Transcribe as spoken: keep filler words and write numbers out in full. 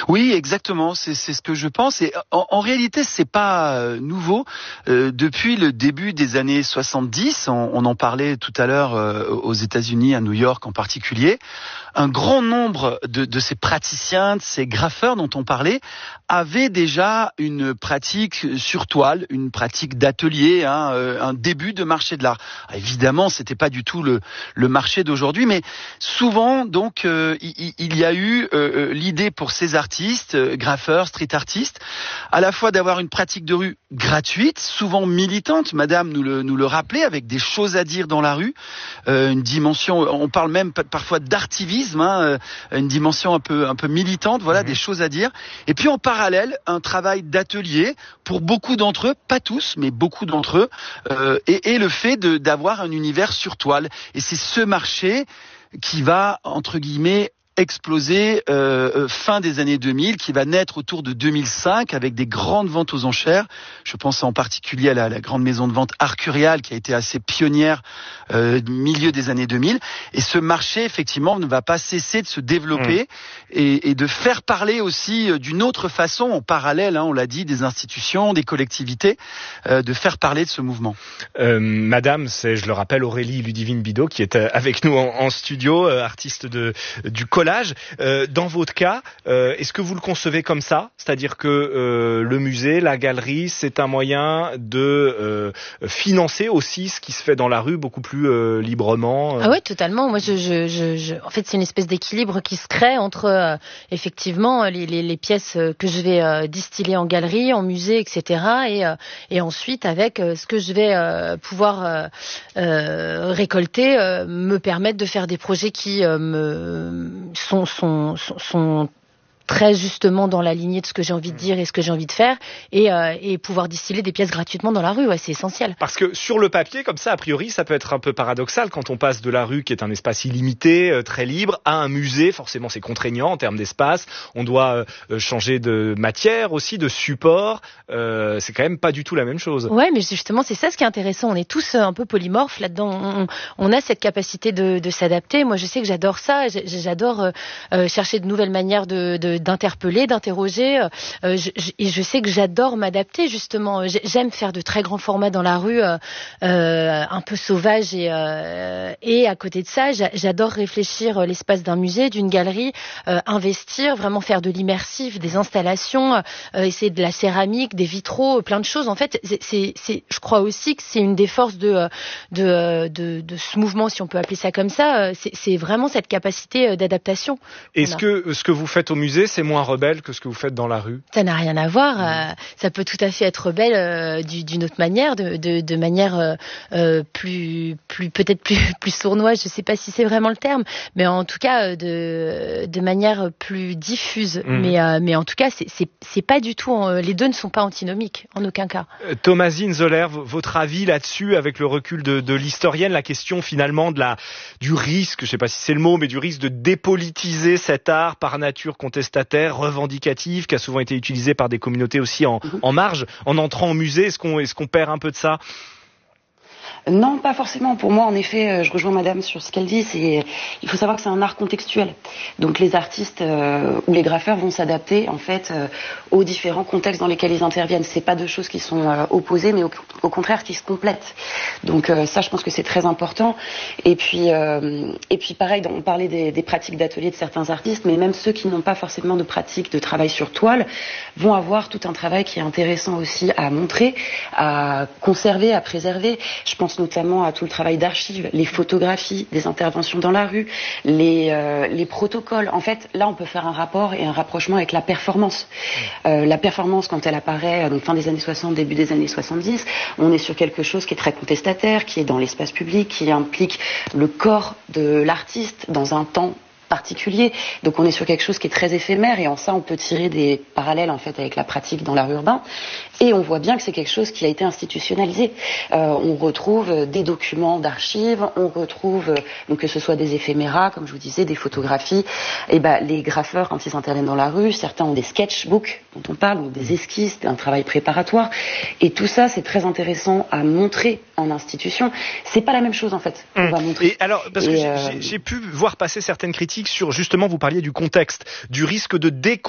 Oui, exactement. C'est, c'est ce que je pense. Et en, en réalité, c'est pas euh, nouveau. Euh, depuis le début des années soixante-dix, on, on en parlait tout à l'heure euh, aux États-Unis, à New York en particulier, un grand nombre de, de ces praticiens, de ces graffeurs dont on parlait, avaient déjà une pratique sur toile, une pratique d'atelier, hein, euh, un début de marché de l'art. Alors, évidemment, c'était pas du tout le, le marché d'aujourd'hui, mais souvent, donc, euh, il, il y a eu euh, l'idée pour ces artistes, euh, graffeurs, street artistes, à la fois d'avoir une pratique de rue gratuite, souvent militante, madame nous le, nous le rappelait, avec des choses à dire dans la rue, euh, une dimension, on parle même parfois d'artivisme, hein, une dimension un peu, un peu militante, voilà, mmh. des choses à dire. Et puis en parallèle, un travail d'atelier pour beaucoup d'entre eux, pas tous, mais beaucoup d'entre eux, euh, et, et le fait de, d'avoir un univers sur toile. Et c'est ce marché qui va, entre guillemets, exploser euh, fin des années deux mille, qui va naître autour de deux mille cinq avec des grandes ventes aux enchères. Je pense en particulier à la, la grande maison de vente Arcurial qui a été assez pionnière euh, milieu des années deux mille. Et ce marché, effectivement, ne va pas cesser de se développer mmh. et, et de faire parler aussi d'une autre façon, en parallèle, hein, on l'a dit, des institutions, des collectivités, euh, de faire parler de ce mouvement. Euh, Madame, c'est, je le rappelle, Aurélie Ludivine Bidot qui est avec nous en, en studio, euh, artiste de, du collage. Euh, dans votre cas, euh, est-ce que vous le concevez comme ça ? C'est-à-dire que euh, le musée, la galerie, c'est un moyen de euh, financer aussi ce qui se fait dans la rue beaucoup plus euh, librement. Ah oui, totalement. Moi, je, je, je, je... en fait, c'est une espèce d'équilibre qui se crée entre euh, effectivement les, les, les pièces que je vais euh, distiller en galerie, en musée, et cetera. Et, euh, et ensuite, avec euh, ce que je vais euh, pouvoir euh, euh, récolter, euh, me permettre de faire des projets qui euh, me Sont, sont, sont très justement dans la lignée de ce que j'ai envie de dire et ce que j'ai envie de faire et, euh, et pouvoir distiller des pièces gratuitement dans la rue, ouais, c'est essentiel. Parce que sur le papier, comme ça, a priori, ça peut être un peu paradoxal quand on passe de la rue, qui est un espace illimité, euh, très libre, à un musée. Forcément, c'est contraignant en termes d'espace. On doit euh, changer de matière aussi, de support. Euh, c'est quand même pas du tout la même chose. Ouais, mais justement, c'est ça ce qui est intéressant. On est tous un peu polymorphes là-dedans. On, on a cette capacité de, de s'adapter. Moi, je sais que j'adore ça. J'adore euh, chercher de nouvelles manières de, de d'interpeller, d'interroger. Euh, je, je, et je sais que j'adore m'adapter, justement. J'aime faire de très grands formats dans la rue, euh, euh, un peu sauvage. Et, euh, et à côté de ça, j'adore réfléchir l'espace d'un musée, d'une galerie, euh, investir, vraiment faire de l'immersif, des installations, euh, essayer de la céramique, des vitraux, plein de choses. En fait, c'est, c'est, c'est, je crois aussi que c'est une des forces de, de, de, de ce mouvement, si on peut appeler ça comme ça. C'est, c'est vraiment cette capacité d'adaptation. Est-ce que ce que vous faites au musée, c'est moins rebelle que ce que vous faites dans la rue ? Ça n'a rien à voir. Mmh. Euh, ça peut tout à fait être rebelle euh, d'une autre manière, de, de, de manière euh, euh, plus, plus peut-être plus, plus sournoise. Je ne sais pas si c'est vraiment le terme, mais en tout cas de, de manière plus diffuse. Mmh. Mais, euh, mais en tout cas, c'est, c'est, c'est pas du tout. Euh, les deux ne sont pas antinomiques en aucun cas. Euh, Thomasine Zoller, votre avis là-dessus, avec le recul de, de l'historienne, la question finalement de la du risque, je ne sais pas si c'est le mot, mais du risque de dépolitiser cet art par nature contestataire, revendicative, qui a souvent été utilisé par des communautés aussi en, en marge. En entrant au musée, est-ce qu'on, est-ce qu'on perd un peu de ça ? Non, pas forcément. Pour moi, en effet, je rejoins madame sur ce qu'elle dit. C'est, il faut savoir que c'est un art contextuel. Donc les artistes euh, ou les graffeurs vont s'adapter en fait euh, aux différents contextes dans lesquels ils interviennent. C'est pas deux choses qui sont euh, opposées, mais au, au contraire qui se complètent. Donc euh, ça, je pense que c'est très important. Et puis, euh, et puis pareil, on parlait des, des pratiques d'atelier de certains artistes, mais même ceux qui n'ont pas forcément de pratique de travail sur toile vont avoir tout un travail qui est intéressant aussi à montrer, à conserver, à préserver. Je pense notamment à tout le travail d'archives, les photographies, des interventions dans la rue, les, euh, les protocoles. En fait, là, on peut faire un rapport et un rapprochement avec la performance. Euh, la performance, quand elle apparaît, donc fin des années soixante, début des années soixante-dix, on est sur quelque chose qui est très contestataire, qui est dans l'espace public, qui implique le corps de l'artiste dans un temps particulier. Donc on est sur quelque chose qui est très éphémère et en ça on peut tirer des parallèles en fait avec la pratique dans l'art urbain. Et on voit bien que c'est quelque chose qui a été institutionnalisé. Euh, on retrouve des documents d'archives, on retrouve donc que ce soit des éphéméras, comme je vous disais, des photographies. Et ben les graffeurs quand ils interviennent dans la rue, certains ont des sketchbooks dont on parle, ou des esquisses, un travail préparatoire. Et tout ça c'est très intéressant à montrer en institution. C'est pas la même chose en fait. On mmh. va montrer. Et alors parce et que euh... j'ai, j'ai pu voir passer certaines critiques sur justement, vous parliez du contexte, du risque de décontextualisation